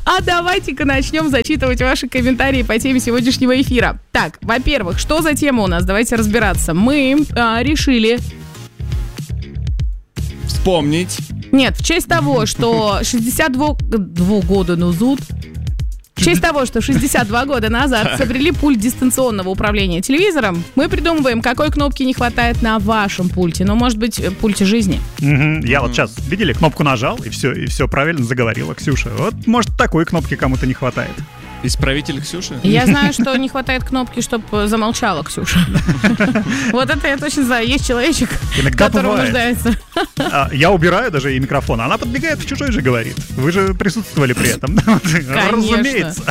А давайте-ка начнем зачитывать ваши комментарии по теме сегодняшнего эфира. Так, во-первых, что за тема у нас? Давайте разбираться. Мы решили... Вспомнить. Нет, в честь того, что 62 года назад... В честь того, что 62 года назад изобрели пульт дистанционного управления телевизором, мы придумываем, какой кнопки не хватает на вашем пульте. Ну, может быть, пульте жизни. Я вот сейчас, видели, кнопку нажал, и все правильно заговорила Ксюша. Вот, может, такой кнопки кому-то не хватает. Исправитель Ксюши? Я знаю, что не хватает кнопки, чтобы замолчала Ксюша. Вот это я точно знаю. Есть человечек, который нуждается. Я убираю даже и микрофон. Она подбегает, в чужой же говорит. Вы же присутствовали при этом. Разумеется.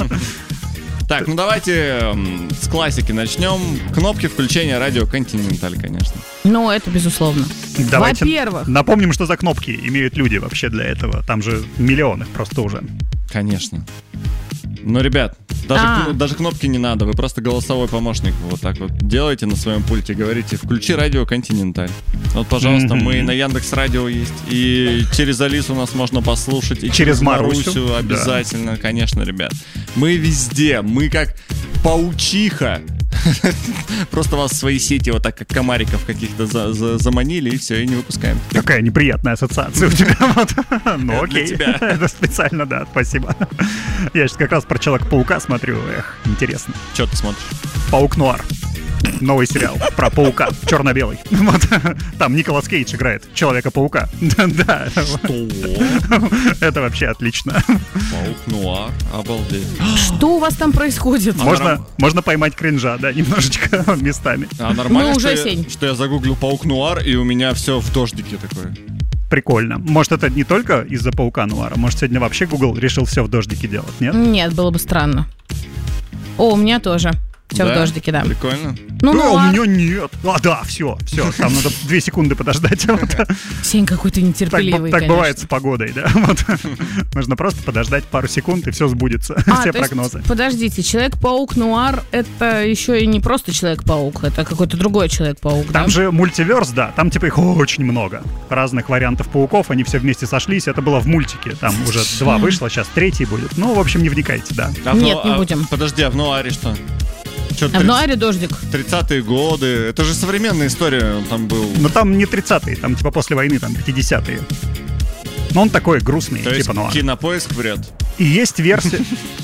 Так, ну давайте с классики начнем. Кнопки включения радио Континенталь, конечно. Ну, это безусловно. Давайте Во-первых, напомним, что за кнопки имеют люди вообще для этого. Там же миллионы просто уже. Конечно. Но, ребят, даже кнопки не надо. Вы просто голосовой помощник вот так вот делаете на своем пульте. Говорите, включи радио Континенталь. Вот, пожалуйста, мы на Яндекс.Радио есть. И через Алису нас можно послушать. И через Марусю обязательно, конечно, ребят. Мы везде. Мы как паучиха. Просто вас в свои сети вот так, как комариков каких-то заманили, и все, и не выпускаем. Какая неприятная ассоциация у тебя. Ну окей, это специально, да, спасибо. Я сейчас как раз про Человека-паука смотрю, интересно. Что ты смотришь? Паук Нуар. Новый сериал про паука, черно-белый. Вот. Там Николас Кейдж играет Человека-паука. Да. Что? Это вообще отлично. Паук Нуар, обалдеть. Что у вас там происходит? Можно поймать кринжа, да, немножечко местами. А нормально, что я загуглил Паук Нуар, и у меня все в дождике такое. Прикольно. Может, это не только из-за Паука Нуара? Может, сегодня вообще Google решил все в дождике делать, нет? Нет, было бы странно. О, у меня тоже. Все в дождике, да. Прикольно. Ну, у меня нет. Все. Там надо 2 секунды подождать. Сень какой-то нетерпеливый, так бывает с погодой, да. Нужно просто подождать пару секунд, и все сбудется. Все прогнозы. Подождите, Человек-паук Нуар — это еще и не просто Человек-паук, это какой-то другой Человек-паук, да? Там же мультиверс, да. Там типа их очень много. Разных вариантов пауков, они все вместе сошлись. Это было в мультике. Там уже 2 вышло, сейчас 3 будет. Ну, в общем, не вникайте, да. Нет, не будем. Подожди, а в Нуаре что? А в Нуаре дождик. 30-е годы. Это же современная история, он там был. Но там не 30-е, там типа после войны, там 50-е. Но он такой грустный, то типа Нуар. Кинопоиск врет. И есть версия...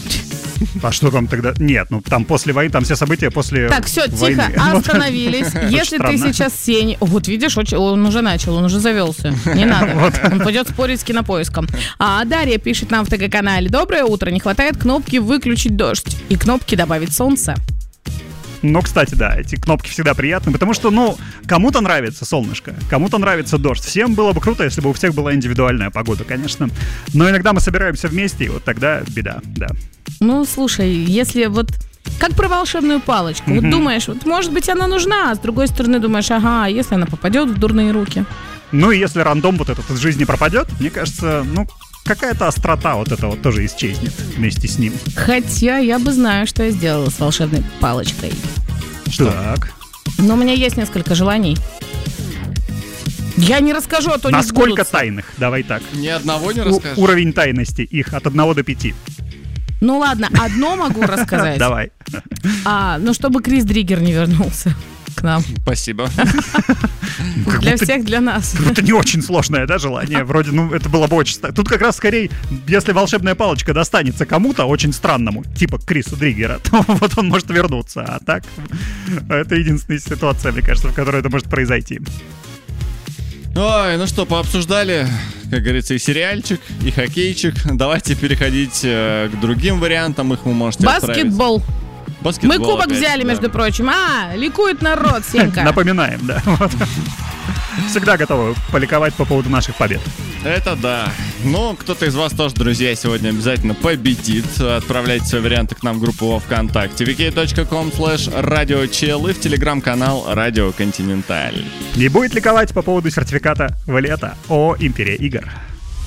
А что там тогда? Нет, ну там после войны, там все события после Так, все, войны. тихо, остановились. Если ты сейчас Сень... Вот видишь, он уже начал, он уже завелся. Не надо, он пойдет спорить с Кинопоиском. А Дарья пишет нам в ТГ-канале: доброе утро, не хватает кнопки «Выключить дождь» и кнопки «Добавить солнце». Ну, кстати, да, эти кнопки всегда приятны, потому что, кому-то нравится солнышко, кому-то нравится дождь. Всем было бы круто, если бы у всех была индивидуальная погода, конечно. Но иногда мы собираемся вместе, и вот тогда беда, да. Ну, слушай, если вот... Как про волшебную палочку. Вот думаешь, вот, может быть, она нужна, а с другой стороны думаешь, ага, если она попадет в дурные руки? Ну, и если рандом вот этот из жизни пропадет, мне кажется, какая-то острота вот эта вот тоже исчезнет вместе с ним. Хотя я бы знаю, что я сделала с волшебной палочкой. Что? Так. Но у меня есть несколько желаний. Я не расскажу, а то не сбудутся. Насколько тайных? Давай так. Ни одного не расскажешь? Уровень тайности их от 1 до 5. Ну ладно, одно могу рассказать. Давай. Чтобы Крис Дриггер не вернулся к нам. Спасибо. Для всех, для нас. Это не очень сложное, да, желание. Вроде, это было бы очень... Тут как раз скорее, если волшебная палочка достанется кому-то очень странному, типа Криса Дриггера, то вот он может вернуться. А так, это единственная ситуация, мне кажется, в которой это может произойти. Ой, ну что, пообсуждали, как говорится, и сериальчик, и хоккейчик. Давайте переходить к другим вариантам, их вы можете отправить. Мы кубок взяли, между прочим. Ликует народ, Сенька. Напоминаем, да. Всегда готовы поликовать по поводу наших побед. Это да. Но кто-то из вас тоже, друзья, сегодня обязательно победит. Отправляйте свои варианты к нам в группу во ВКонтакте vk.com/RadioChel и в телеграм-канал Радио Континенталь. Не будет ликовать по поводу сертификата Валета о Империя игр.